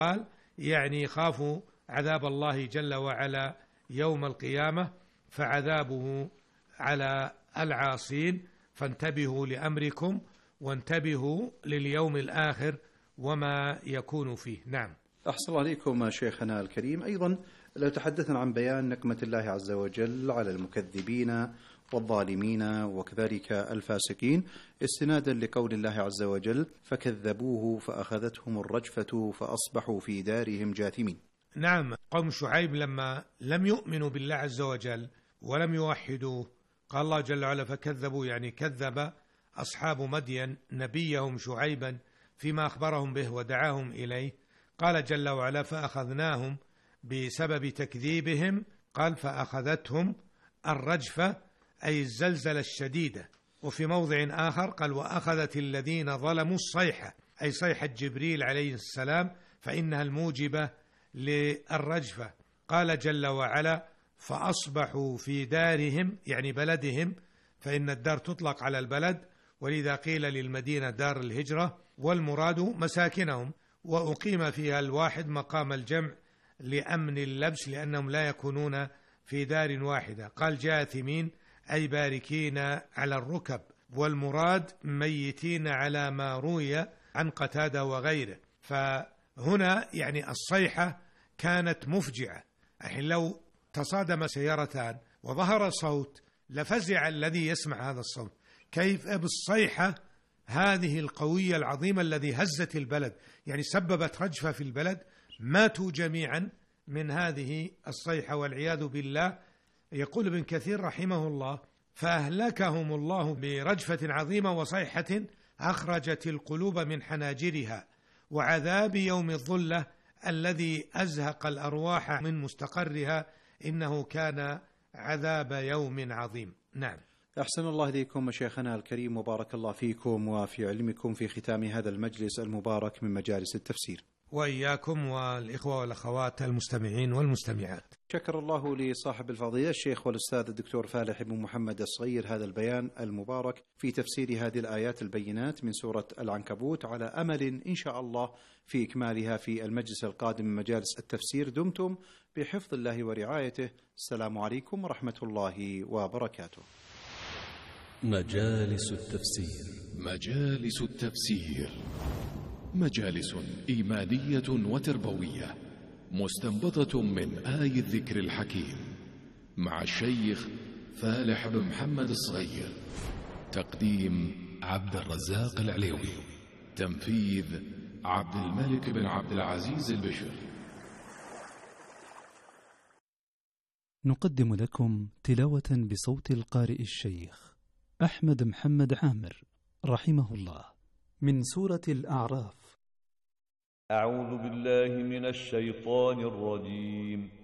قال يعني خافوا عذاب الله جل وعلا يوم القيامة، فعذابه على العاصين، فانتبهوا لأمركم وانتبهوا لليوم الآخر وما يكون فيه. نعم. أحسن الله عليكم شيخنا الكريم. أيضا لو تحدثنا عن بيان نقمة الله عز وجل على المكذبين والظالمين وكذلك الفاسقين، استنادا لقول الله عز وجل: فكذبوه فأخذتهم الرجفة فأصبحوا في دارهم جاثمين. نعم، قوم شعيب لما لم يؤمنوا بالله عز وجل ولم يوحدوه، قال الله جل وعلا فكذبوا، يعني كذب أصحاب مدين نبيهم شعيبا فيما أخبرهم به ودعاهم إليه. قال جل وعلا فأخذناهم بسبب تكذيبهم، قال فأخذتهم الرجفة أي الزلزلة الشديدة. وفي موضع آخر قال وأخذت الذين ظلموا الصيحة، أي صيحة جبريل عليه السلام، فإنها الموجبة للرجفة. قال جل وعلا فأصبحوا في دارهم، يعني بلدهم، فإن الدار تطلق على البلد، ولذا قيل للمدينة دار الهجرة، والمراد مساكنهم، وأقيم فيها الواحد مقام الجمع لأمن اللبس، لأنهم لا يكونون في دار واحدة. قال جاثمين أي باركين على الركب، والمراد ميتين على ما روي عن قتادة وغيره. فهنا يعني الصيحة كانت مفجعة، الحين لو تصادم سيارتان وظهر صوت لفزع الذي يسمع هذا الصوت، كيف بالصيحة هذه القوية العظيمة الذي هزت البلد، يعني سببت رجفة في البلد، ماتوا جميعا من هذه الصيحة والعياذ بالله. يقول ابن كثير رحمه الله فأهلكهم الله برجفة عظيمة وصيحة أخرجت القلوب من حناجرها، وعذاب يوم الظلة الذي أزهق الأرواح من مستقرها، إنه كان عذاب يوم عظيم. نعم. أحسن الله إليكم شيخنا الكريم، وبارك الله فيكم وفي علمكم في ختام هذا المجلس المبارك من مجالس التفسير. وإياكم والإخوة والأخوات المستمعين والمستمعات. شكر الله لصاحب الفضيلة الشيخ والأستاذ الدكتور فالح بن محمد الصغير هذا البيان المبارك في تفسير هذه الآيات البينات من سورة العنكبوت، على أمل إن شاء الله في إكمالها في المجلس القادم من مجالس التفسير. دمتم بحفظ الله ورعايته. السلام عليكم ورحمة الله وبركاته. مجالس التفسير. مجالس التفسير مجالس إيمانية وتربوية مستنبطة من آي الذكر الحكيم، مع الشيخ فالح بن محمد الصغير. تقديم عبد الرزاق العليوي. تنفيذ عبد الملك بن عبد العزيز البشر. نقدم لكم تلاوة بصوت القارئ الشيخ أحمد محمد عامر رحمه الله من سورة الأعراف. أعوذ بالله من الشيطان الرجيم.